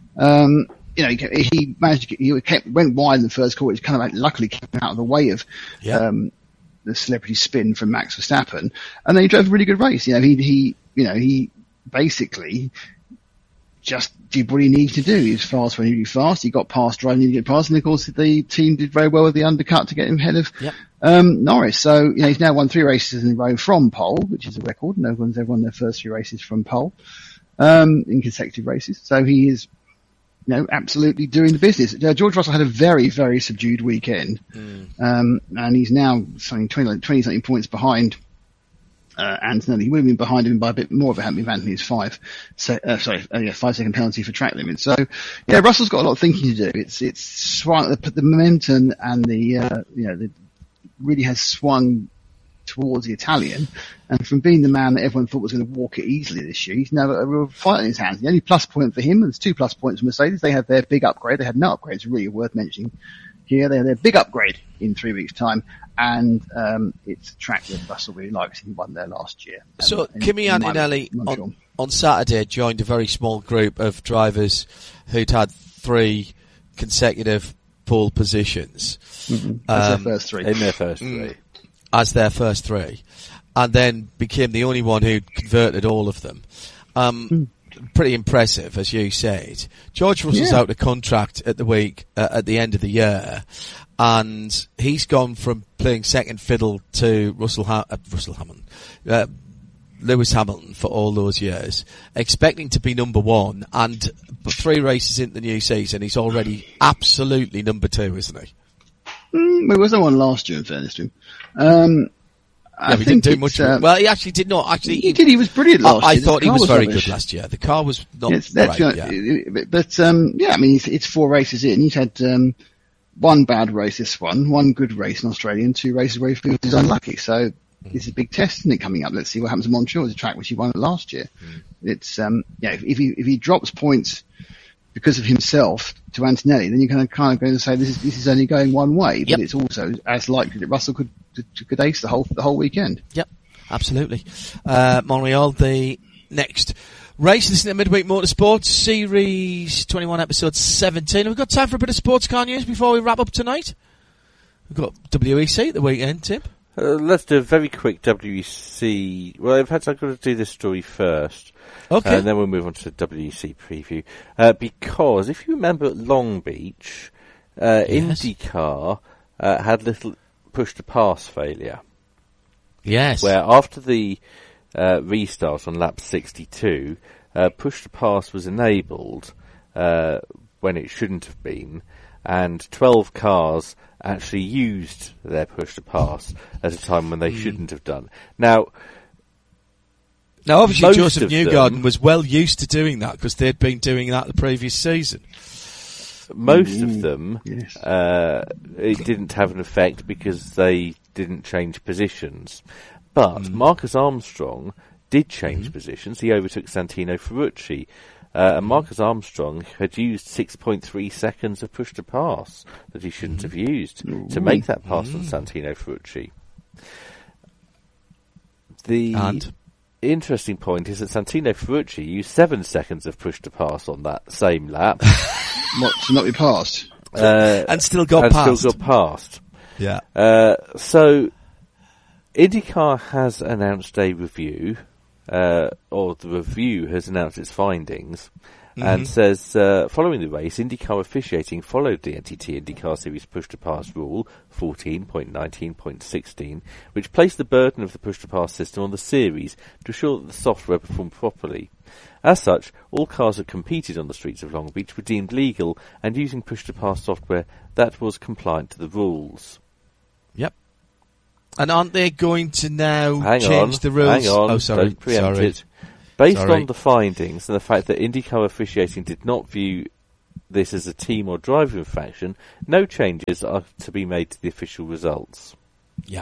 He managed to went wide in the first quarter. He kind of luckily kept out of the way of the celebrity spin from Max Verstappen, and then he drove a really good race. He basically just did what he needed to do. He was fast when he was fast. He got past driving to get past, and of course the team did very well with the undercut to get him ahead of Norris. So he's now won 3 races in a row from pole, which is a record. No one's ever won their first 3 races from pole in consecutive races. So he is absolutely doing the business. George Russell had a very, very subdued weekend, and he's now 20-something points behind Antonelli. He would have been behind him by a bit more if it hadn't been Anthony's 5-second penalty for track limits. So, Russell's got a lot of thinking to do. It's swung, the momentum and the really has swung towards the Italian. And from being the man that everyone thought was going to walk it easily this year, he's now got a real fight in his hands. The only plus point for him, and there's 2 plus points for Mercedes, they had their big upgrade. They had no upgrades really worth mentioning here. They had their big upgrade in 3 weeks' time. And it's a track that Russell really likes. He won there last year. So Kimi Antonelli on Saturday joined a very small group of drivers who'd had 3 consecutive pole positions. As their first 3. In their first 3. As their first 3. And then became the only one who converted all of them. Pretty impressive, as you said. George Russell's out of contract at the end of the year. And he's gone from playing second fiddle to Lewis Hamilton for all those years, expecting to be number 1, and 3 races into the new season, he's already absolutely number 2, isn't he? There was no one last year, in fairness to him. He didn't do much. Well, he actually did not. Actually, he did. He was brilliant last year. I thought he was very good last year. The car was not great. But it's 4 races in. He's had 1 bad race this one good race in Australia, and 2 races where he feels he's unlucky. So it's a big test, isn't it, coming up? Let's see what happens in Montreal. It's a track which he won last year. It's if he drops points because of himself to Antonelli, then you're kind of going to say this is only going one way. But it's also as likely that Russell could ace the whole weekend. Yep, absolutely. Montreal, the next race. This is the Midweek Motorsports Series 21, episode 17. We've got time for a bit of sports car news before we wrap up tonight. We've got WEC at the weekend, Tim. Let's do a very quick WEC. Well, in fact, I've got to do this story first. Okay. And then we'll move on to the WEC preview. Because if you remember at Long Beach, IndyCar had little push-to-pass failure. Yes. Where after the restart on lap 62, push-to-pass was enabled when it shouldn't have been, and 12 cars actually used their push-to-pass at a time when they shouldn't have done. Now, obviously, Joseph Newgarden was well used to doing that because they'd been doing that the previous season. Most of them, it didn't have an effect because they didn't change positions. But Marcus Armstrong did change positions. He overtook Santino Ferrucci. And Marcus Armstrong had used 6.3 seconds of push-to-pass that he shouldn't have used to make that pass on Santino Ferrucci. The interesting point is that Santino Ferrucci used 7 seconds of push-to-pass on that same lap. To not be passed? And still got passed. Yeah. So, IndyCar has announced a review or the review has announced its findings. And says, following the race, IndyCar officiating followed the NTT IndyCar Series push-to-pass rule 14.19.16, which placed the burden of the push-to-pass system on the series to ensure that the software performed properly. As such, all cars that competed on the streets of Long Beach were deemed legal and using push-to-pass software that was compliant to the rules. Yep. And aren't they going to now change the rules? Hang on, oh, sorry. Don't preempt it. Based on the findings and the fact that IndyCar officiating did not view this as a team or driver infraction, no changes are to be made to the official results. Yeah.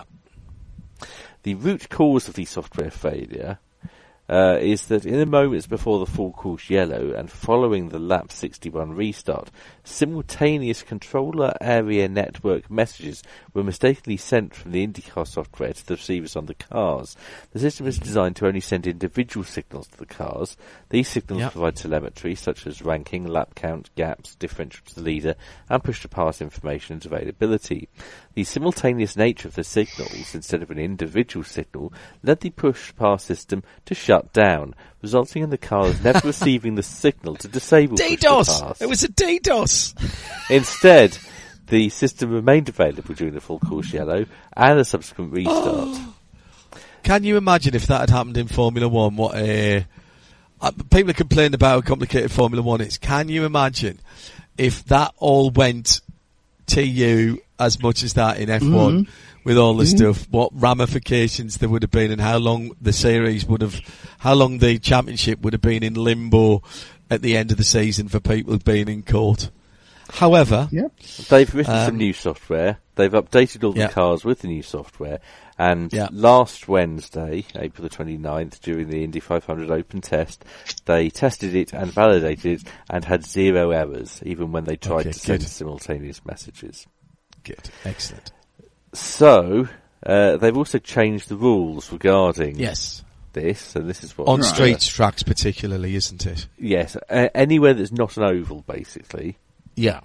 The root cause of the software failure is that in the moments before the full course yellow and following the lap 61 restart, simultaneous controller area network messages were mistakenly sent from the IndyCar software to the receivers on the cars. The system is designed to only send individual signals to the cars. These signals provide telemetry such as ranking, lap count, gaps, differential to the leader, and push-to-pass information and availability. The simultaneous nature of the signals, instead of an individual signal, led the push-pass system to shut down, resulting in the cars never receiving the signal to disable push-to-pass. It was a DDoS! Instead, the system remained available during the full course yellow and the subsequent restart. Can you imagine if that had happened in Formula One? What people are complaining about how complicated Formula One is. Can you imagine if that all went TU as much as that in F1 with all the stuff, what ramifications there would have been and how long the series would have, how long the championship would have been in limbo at the end of the season for people being in court. However, they've written some new software. They've updated all the cars with the new software. And last Wednesday, April the 29th, during the Indy 500 Open test, they tested it and validated it and had 0 errors, even when they tried to send simultaneous messages. Good. Excellent. So, they've also changed the rules regarding this, and this is what... On streets tracks particularly, isn't it? Yes, anywhere that's not an oval, basically. Yeah.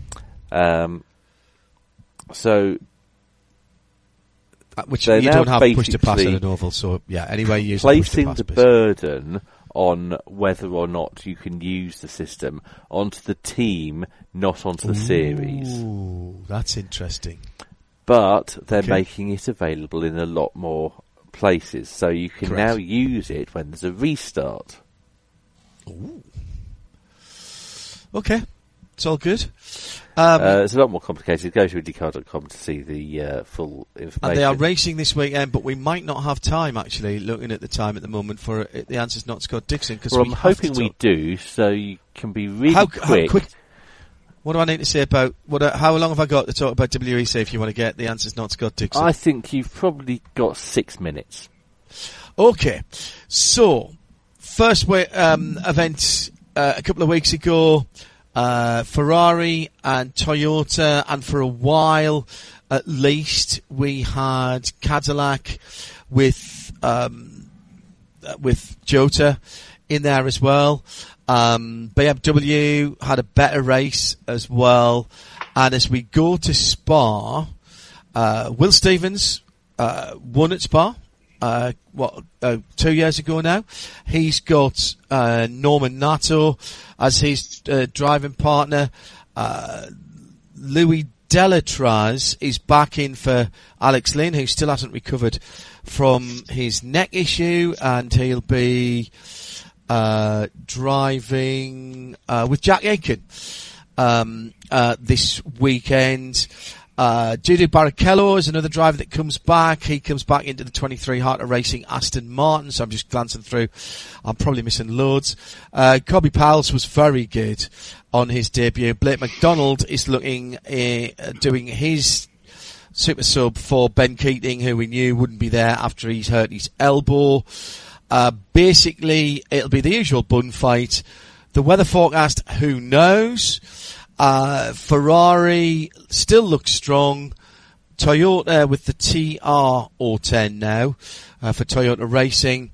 So... Which you don't have push to pass in an oval, so anyway, use placing the burden on whether or not you can use the system onto the team, not onto the series. Ooh, that's interesting. But they're making it available in a lot more places, so you can now use it when there's a restart. Ooh. Okay, it's all good. It's a lot more complicated. Go to IndyCar.com to see the full information. And they are racing this weekend, but we might not have time, actually, looking at the time at the moment, for the answer's not Scott Dixon. Well, I'm hoping we do, so you can be really quick. How quick. What do I need to say about... how long have I got to talk about WEC if you want to get the answer's not Scott Dixon? I think you've probably got 6 minutes. Okay. So, first event a couple of weeks ago... Ferrari and Toyota, and for a while at least we had Cadillac with Jota in there as well. BMW had a better race as well. And as we go to Spa, Will Stevens won at Spa 2 years ago now. He's got Norman Nato as his driving partner. Louis Delatraz is back in for Alex Lynn, who still hasn't recovered from his neck issue, and he'll be driving with Jack Aitken this weekend. Judy Barrichello is another driver that comes back. He comes back into the 23 Heart of Racing Aston Martin, so I'm just glancing through. I'm probably missing loads. Corby Powles was very good on his debut. Blake McDonald is looking, doing his super sub for Ben Keating, who we knew wouldn't be there after he's hurt his elbow. Basically, it'll be the usual bun fight. The weather forecast, who knows? Ferrari still looks strong. Toyota with the TR-010 now, for Toyota Racing.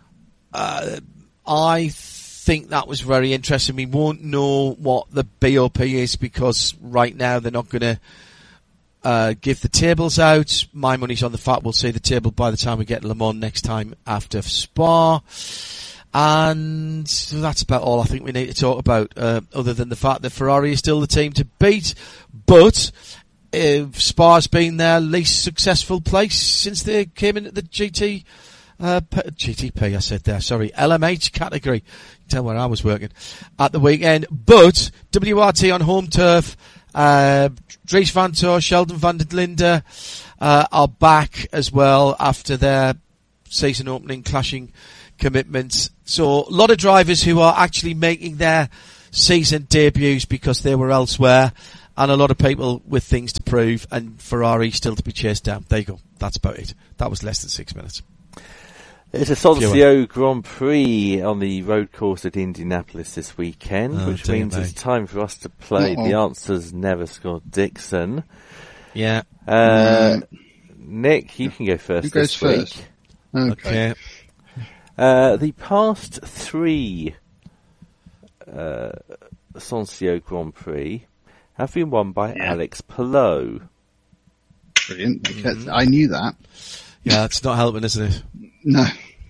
I think that was very interesting. We won't know what the BOP is because right now they're not going to give the tables out. My money's on the fact we'll see the table by the time we get to Le Mans next time after Spa. And that's about all I think we need to talk about, other than the fact that Ferrari is still the team to beat. But Spa's been their least successful place since they came into the GTP, I said there, sorry, LMH category. Tell where I was working at the weekend. But WRT on home turf, Dries Vanthoor, Sheldon van der Linde, are back as well after their season opening clashing commitments. So a lot of drivers who are actually making their season debuts because they were elsewhere, and a lot of people with things to prove, and Ferrari still to be chased down. There you go. That's about it. That was less than 6 minutes. It's a Soncio Grand Prix on the road course at Indianapolis this weekend, which means it's time for us to play The Answers Never Scott Dixon. Yeah. Nick, you can go first. Who goes this first? week. Okay. The past 3 Soncio Grand Prix have been won by Alex Palou. Brilliant. I knew that. Yeah, it's not helping, isn't it? No.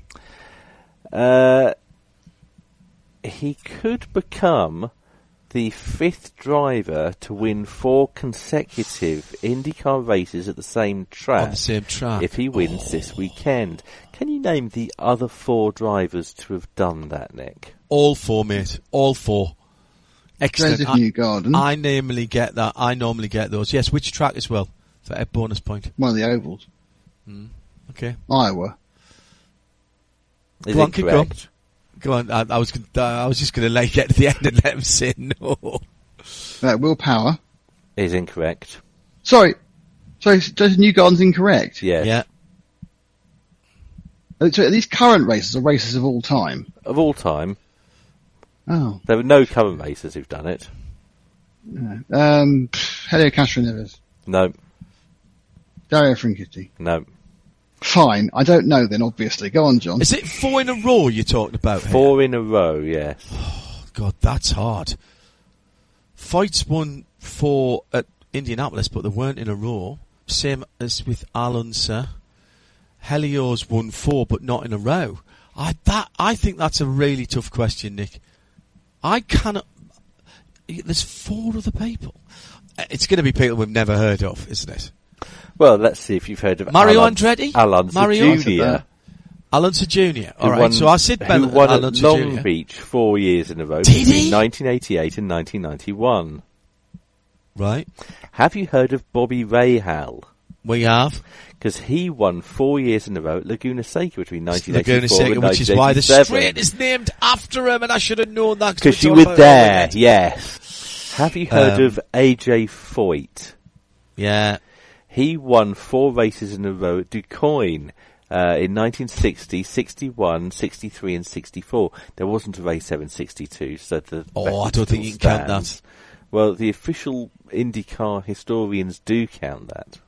He could become the 5th driver to win 4 consecutive IndyCar races at the same track. On the same track. If he wins this weekend. Can you name the other 4 drivers to have done that, Nick? All 4, mate. All 4. Excellent. Joseph Newgarden. I normally get that. I normally get those. Yes, which track as well? For a bonus point. One of the ovals. Okay. Iowa. Is Go on, it keep correct? Go on. I was just going to get to the end and let him say no. Will Power. Is incorrect. Sorry, Joseph Newgarden's incorrect. Yes. Yeah. So are these current races or races of all time? Of all time, Oh. there were no current racers who've done it. Helio Castroneves. No. Dario Franchitti. No. Fine. I don't know then, obviously. Go on, John. Is it 4 in a row you're talking about here? 4 in a row, yes. God, that's hard. Fights won 4 at Indianapolis, but they weren't in a row. Same as with Alonso. Helio's won 4, but not in a row. I think that's a really tough question, Nick. I cannot. There's 4 other people. It's going to be people we've never heard of, isn't it? Well, let's see if you've heard of Mario Andretti? Alonso Mario Jr. Alonso Jr. Who All right, won- so I said who won at Alonso Long Jr. Beach 4 years in a row Did between he? 1988 and 1991. Right, Have you heard of Bobby Rahal? we have. Because he won 4 years in a row at Laguna Seca between Laguna 1984 Seca, and which is why the 1987. straight is named after him, and I should have known that. Because you were there, yes. Have you heard of AJ Foyt? Yeah. He won 4 races in a row at DuQuoin in 1960, 61, 63 and 64. There wasn't a race 762, so the I don't think you can count that. stands. Well, the official IndyCar historians do count that.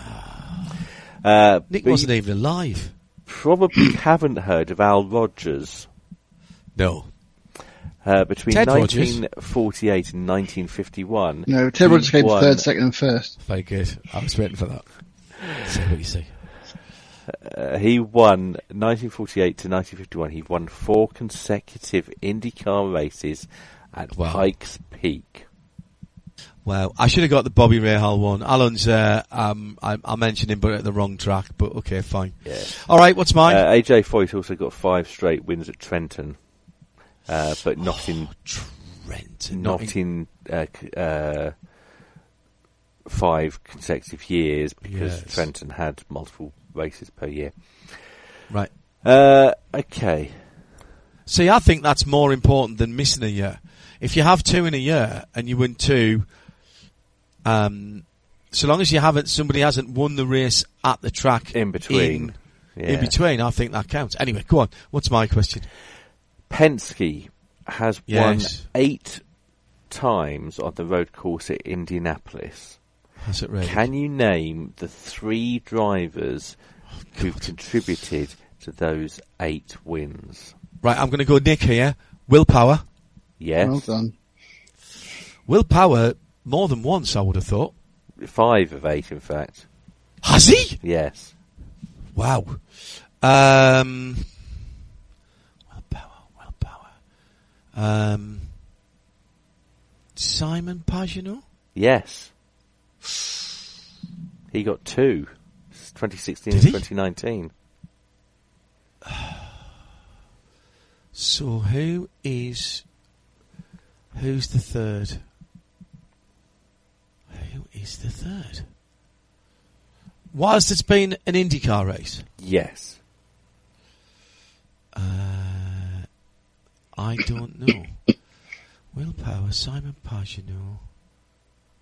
So. Nick but wasn't you even alive. probably haven't heard of Al Rogers. No. Between Ted Rogers? 1948 and 1951. No, Ted he Rogers came won- 3rd, 2nd and 1st. Very good. I was waiting for that. Say what you say. He won 1948 to 1951. He won 4 consecutive IndyCar races at Pikes Peak. Wow, I should have got the Bobby Rahal one. Alan's, I mentioned him, but at the wrong track. But okay, fine. Yeah. All right, what's mine? AJ Foyt also got 5 straight wins at Trenton, but not in Trenton. not in 5 consecutive years because Yes. Trenton had multiple races per year. Right. Okay. See, I think that's more important than missing a year. If you have 2 in a year and you win 2, so long as somebody hasn't won the race at the track In between. in between, I think that counts. Anyway, go on. What's my question? Penske has Yes. won 8 times on the road course at Indianapolis. Has it really? Can you name the 3 drivers who've contributed to those 8 wins? Right, I'm going to go Nick here. Will Power. Yes. Well done. Will Power more than once, I would have thought. 5 of 8, in fact. Has he? Yes. Wow. Willpower. Simon Pagenaud? Yes. He got 2. 2016 Did and he? 2019. So who's the third? Who is the third? Whilst it's been an IndyCar race? Yes. I don't know. Willpower, Simon Pagenaud.